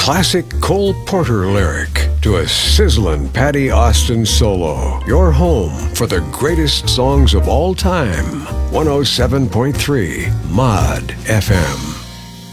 classic Cole Porter lyric to a sizzling Patty Austin solo. Your home for the greatest songs of all time. 107.3 Mod FM.